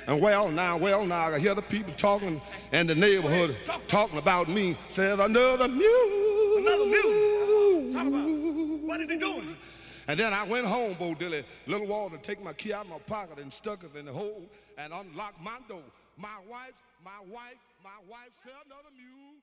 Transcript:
And well, now, I hear the people talking in the neighborhood talking about me. Says another mule. Another mule. Talk about what is he doing? And then I went home, Bo Dilly, little Walter, take my key out of my pocket and stuck it in the hole and unlocked my door. My wife said another mule.